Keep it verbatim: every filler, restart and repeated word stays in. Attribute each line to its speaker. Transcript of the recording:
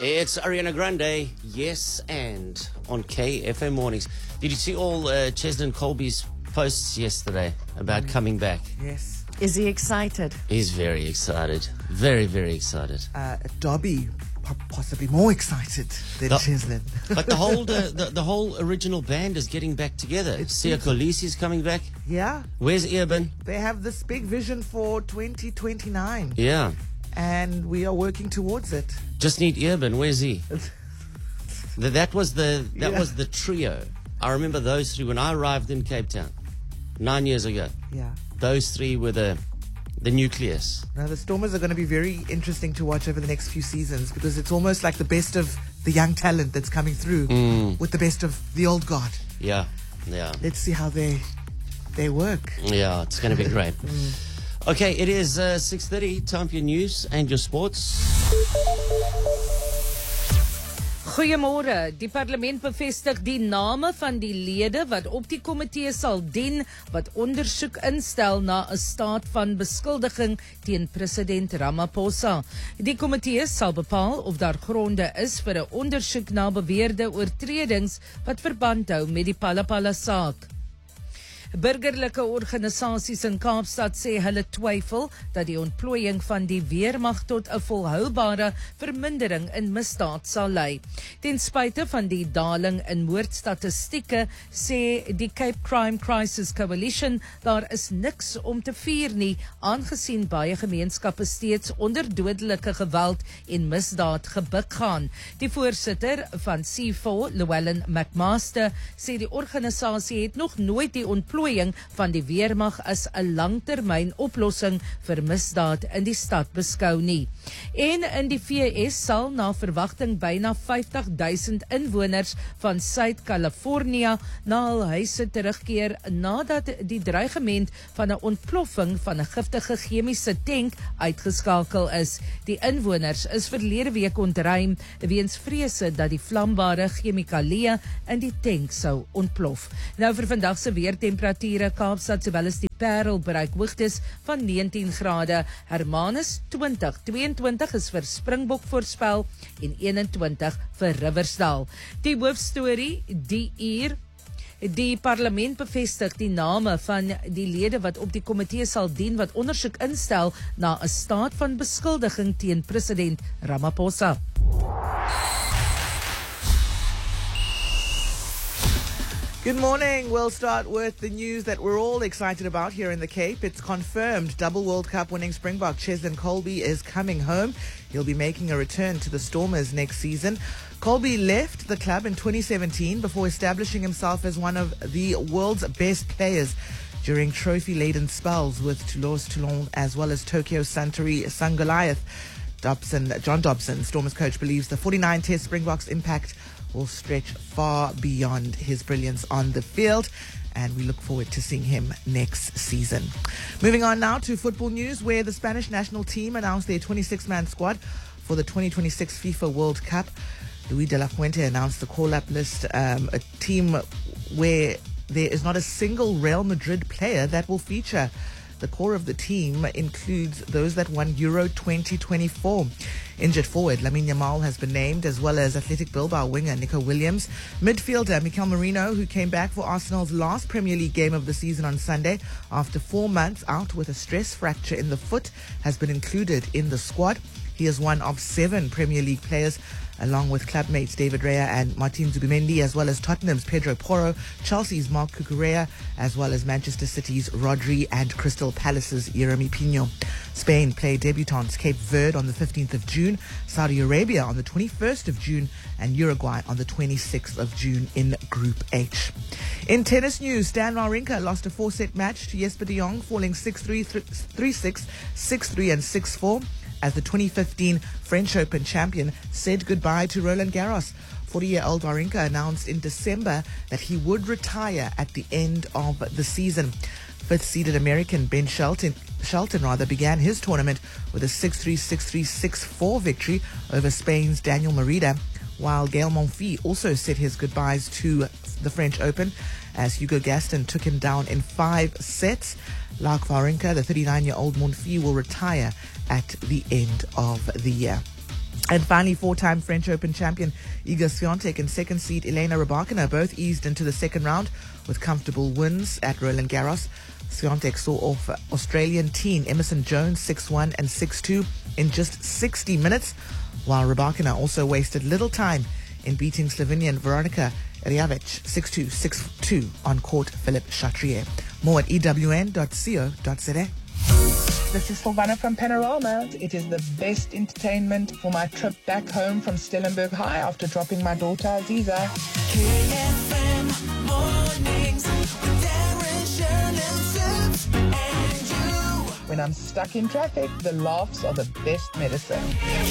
Speaker 1: It's Ariana Grande, Yes and, on K F M Mornings. Did you see all uh, Cheslin Colby's posts yesterday about mm. coming back?
Speaker 2: Yes.
Speaker 3: Is he excited?
Speaker 1: He's very excited. Very, very excited.
Speaker 2: Uh, Dobby, possibly more excited than
Speaker 1: the,
Speaker 2: Cheslin.
Speaker 1: But the whole the, the, the whole original band is getting back together. Sia Kolisi's coming back.
Speaker 2: Yeah.
Speaker 1: Where's Earban?
Speaker 2: They have this big vision for twenty twenty-nine.
Speaker 1: Yeah.
Speaker 2: And we are working towards it.
Speaker 1: Just need Earban. Where's he? the, that was the that yeah. was the trio. I remember those three when I arrived in Cape Town nine years ago.
Speaker 2: Yeah.
Speaker 1: Those three were the the nucleus.
Speaker 2: Now the Stormers are going to be very interesting to watch over the next few seasons because it's almost like the best of the young talent that's coming through
Speaker 1: mm.
Speaker 2: with the best of the old guard.
Speaker 1: Yeah, yeah.
Speaker 2: Let's see how they they work.
Speaker 1: Yeah, it's going to be great. mm. Okay, it is uh, six thirty. Time for your news and your sports.
Speaker 3: Goeiemôre. Die parlement bevestig die name van die lede wat op die komitee sal dien wat ondersoek instel na 'n staat van beskuldiging teen president Ramaphosa. Die komitee sal bepaal of daar gronde is vir 'n ondersoek na beweerde oortredings wat verband hou met die Palapala saak. Burgerlike organisasies in Kaapstad sê hulle twyfel dat die ontplooiing van die weermag tot 'n volhoubare vermindering in misdaad sal lei. Ten spyte van die daling in moordstatistieke sê die Cape Crime Crisis Coalition daar is niks om te vier nie, aangesien baie gemeenskappe steeds onder dodelike geweld en misdaad gebuk gaan. Die voorsitter van C four, Llewellyn McMaster, sê die organisasie het nog nooit die ontplooiing van die weermag as 'n langtermyn oplossing vir misdaad in die stad beskou nie. En in die V S sal na verwagting byna vyftig duisend inwoners van Suid-Kalifornië na hul huise terugkeer nadat die dreigement van 'n ontploffing van 'n giftige chemiese tank uitgeskakel is. Die inwoners is verlede week ontruim weens vrese dat die vlambare chemikalieë in die tank sou ontplof. Nou vir vandag se weertemperatuur Kaapstad sowel as die Parel bereik hoogtes van negentien grade. Hermanus twintig, tweeëntwintig is vir Springbok voorspel en eenentwintig vir Riversdal. Die hoofstorie die uur. Die parlement bevestig die name van die lede wat op die komitee sal dien wat ondersoek instel na 'n staat van beskuldiging teen president Ramaphosa.
Speaker 2: Good morning. We'll start with the news that we're all excited about here in the Cape. It's confirmed double World Cup winning Springbok Cheslin Colby is coming home. He'll be making a return to the Stormers next season. Colby left the club in twenty seventeen before establishing himself as one of the world's best players during trophy-laden spells with Toulouse Toulon as well as Tokyo Suntory Sungoliath. Dobson, John Dobson, Stormers coach, believes the forty-nine Test Springboks impact will stretch far beyond his brilliance on the field, and we look forward to seeing him next season. Moving on now to football news, where the Spanish national team announced their twenty-six man squad for the twenty twenty-six FIFA World Cup. Luis de la Fuente announced the call-up list, um, a team where there is not a single Real Madrid player that will feature. The core of the team includes those that won Euro twenty twenty-four. Injured forward Lamine Yamal has been named, as well as Athletic Bilbao winger Nico Williams. Midfielder Mikel Merino, who came back for Arsenal's last Premier League game of the season on Sunday after four months out with a stress fracture in the foot, has been included in the squad. He is one of seven Premier League players, along with club mates David Raya and Martin Zubimendi, as well as Tottenham's Pedro Porro, Chelsea's Marc Cucurella, as well as Manchester City's Rodri and Crystal Palace's Jeremy Pino. Spain play debutants Cape Verde on the fifteenth of June, Saudi Arabia on the twenty-first of June, and Uruguay on the twenty-sixth of June in Group H. In tennis news, Stan Wawrinka lost a four-set match to Jesper de Jong, falling six three, three six, six three and six four. As the twenty fifteen French Open champion said goodbye to Roland Garros. forty-year-old Wawrinka announced in December that he would retire at the end of the season. Fifth-seeded American Ben Shelton, Shelton rather, began his tournament with a six three, six three, six four victory over Spain's Daniel Merida, while Gael Monfils also said his goodbyes to the French Open as Hugo Gaston took him down in five sets. Like Wawrinka, the thirty-nine-year-old Monfils will retire at the end of the year. And finally, four-time French Open champion Iga Swiatek and second seed Elena Rybakina both eased into the second round with comfortable wins at Roland Garros. Swiatek saw off Australian teen Emerson Jones six one and six two in just sixty minutes, while Rybakina also wasted little time in beating Slovenian Veronika Rijavec six two, six two on court Philippe Chatrier. More at e w n dot co dot z a.
Speaker 4: This is Silvana from Panorama. It is the best entertainment for my trip back home from Stellenberg High after dropping my daughter Aziza.
Speaker 5: K F M mornings with Darren, Shirley, Sips, and you.
Speaker 4: When I'm stuck in traffic, the laughs are the best medicine.